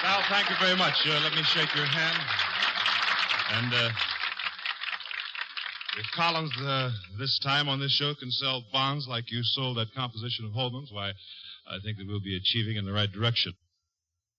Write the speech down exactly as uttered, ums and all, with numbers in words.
Val, thank you very much. Uh, let me shake your hand. And uh, if Collins, uh, this time on this show, can sell bonds like you sold that composition of Holman's, why, I think that we'll be achieving in the right direction.